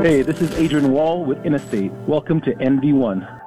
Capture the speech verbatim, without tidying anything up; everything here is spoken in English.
Hey, this is Adrian Wall with Innestate. Welcome to N V one.